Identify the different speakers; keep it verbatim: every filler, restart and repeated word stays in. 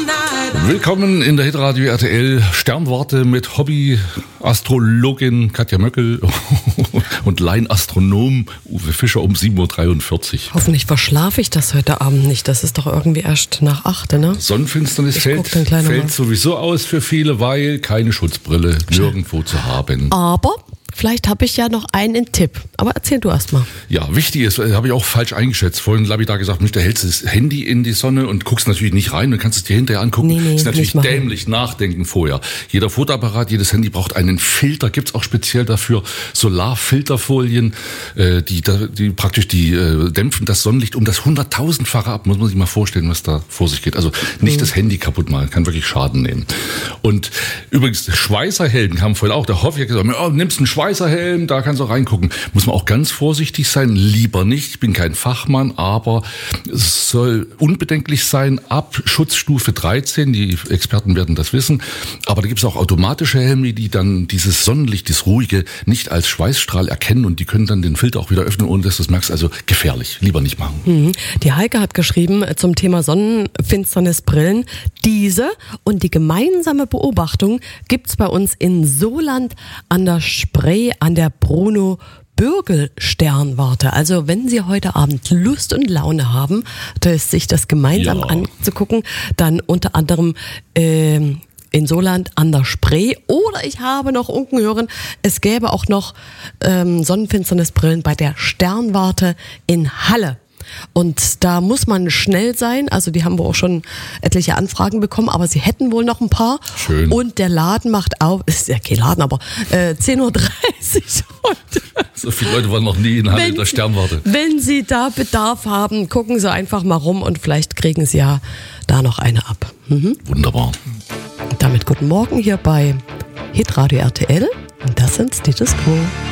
Speaker 1: Willkommen in der Hitradio R T L Sternwarte mit Hobby-Astrologin Katja Möckel und Laienastronom Uwe Fischer um sieben Uhr dreiundvierzig.
Speaker 2: Hoffentlich verschlafe ich das heute Abend nicht. Das ist doch irgendwie erst nach acht, ne?
Speaker 1: Sonnenfinsternis
Speaker 2: Ich
Speaker 1: fällt, fällt sowieso aus für viele, weil keine Schutzbrille nirgendwo zu haben.
Speaker 2: Aber vielleicht habe ich ja noch einen Tipp. Aber erzähl du erst mal.
Speaker 1: Ja, wichtig ist, habe ich auch falsch eingeschätzt. Vorhin habe ich da gesagt, Mensch, da hältst du das Handy in die Sonne und guckst natürlich nicht rein und kannst es dir hinterher angucken.
Speaker 2: Nee, nee,
Speaker 1: das ist natürlich
Speaker 2: nicht
Speaker 1: dämlich, nachdenken vorher. Jeder Fotoapparat, jedes Handy braucht einen Filter. Gibt's auch speziell dafür Solarfilterfolien, äh, die, die praktisch die äh, dämpfen das Sonnenlicht um das hunderttausendfache ab. Muss man sich mal vorstellen, was da vor sich geht. Also nicht mhm. das Handy kaputt machen, kann wirklich Schaden nehmen. Und übrigens, Schweißerhelm kam vorhin auch. Der Hoffi hat gesagt, oh, nimmst einen Schweißerhelm, da kannst du reingucken. Muss man auch ganz vorsichtig sein, lieber nicht. Ich bin kein Fachmann, aber es soll unbedenklich sein ab Schutzstufe dreizehn. Die Experten werden das wissen. Aber da gibt es auch automatische Helme, die dann dieses Sonnenlicht, das Ruhige, nicht als Schweißstrahl erkennen und die können dann den Filter auch wieder öffnen, ohne dass du es merkst. Also gefährlich. Lieber nicht machen.
Speaker 2: Mhm. Die Heike hat geschrieben zum Thema Sonnenfinsternisbrillen. Diese und die gemeinsame Beobachtung gibt's bei uns in Soland an der Spree, an der Bruno Bürgel Sternwarte. Also wenn Sie heute Abend Lust und Laune haben, das, sich das gemeinsam ja. anzugucken, dann unter anderem äh, in Soland an der Spree. Oder ich habe noch unten hören, es gäbe auch noch ähm, Sonnenfinsternisbrillen bei der Sternwarte in Halle. Und da muss man schnell sein, also die haben wir auch schon etliche Anfragen bekommen, aber sie hätten wohl noch ein paar.
Speaker 1: Schön.
Speaker 2: Und der Laden macht auf, ist ja kein Laden, aber äh, zehn Uhr dreißig heute.
Speaker 1: So viele Leute waren noch nie in Halle der Sternwarte.
Speaker 2: Wenn Sie da Bedarf haben, gucken Sie einfach mal rum und vielleicht kriegen Sie ja da noch eine ab. Mhm.
Speaker 1: Wunderbar.
Speaker 2: Damit guten Morgen hier bei Hitradio R T L und das sind Status Quo.